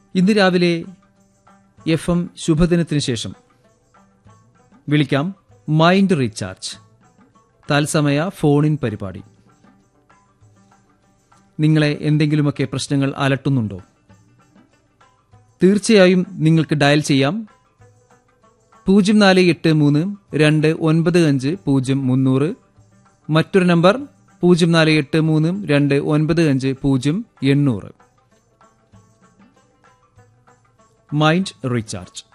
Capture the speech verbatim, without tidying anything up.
ഇന്ന് രാവിലെ F M ശുഭദിനത്തിന് ശേഷം വിളിക്കാം മൈൻഡ് റീചാർജ് തത്സമയ ഫോണിൻ പരിപാടി. നിങ്ങളെ എന്തെങ്കിലുമൊക്കെ പ്രശ്നങ്ങൾ അലട്ടുന്നുണ്ടോ? തീർച്ചയായും നിങ്ങൾക്ക് ഡയൽ ചെയ്യാം പൂജ്യം നാല് എട്ട് മൂന്ന് രണ്ട് ഒൻപത് അഞ്ച് പൂജ്യം മുന്നൂറ്. മറ്റൊരു നമ്പർ പൂജ്യം നാല് എട്ട് മൂന്ന് രണ്ട് ഒൻപത് അഞ്ച് പൂജ്യം എണ്ണൂറ്. Mind recharge.